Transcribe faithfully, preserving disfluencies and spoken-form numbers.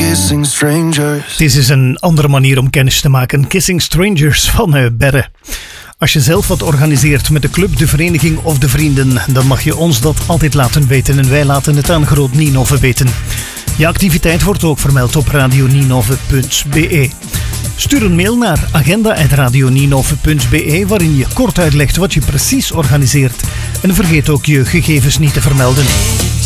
Kissing Strangers. Dit is een andere manier om kennis te maken. Kissing Strangers van uh, Berre. Als je zelf wat organiseert met de club, de vereniging of de vrienden, dan mag je ons dat altijd laten weten en wij laten het aan Groot Ninove weten. Je activiteit wordt ook vermeld op radio ninove punt be. Stuur een mail naar agenda at radio ninove punt be waarin je kort uitlegt wat je precies organiseert. En vergeet ook je gegevens niet te vermelden.